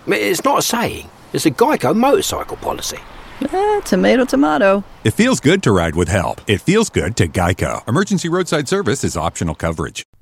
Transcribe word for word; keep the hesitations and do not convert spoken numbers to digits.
It's not a saying. It's a Geico motorcycle policy. Eh, tomato, tomato. It feels good to ride with help. It feels good to Geico. Emergency roadside service is optional coverage.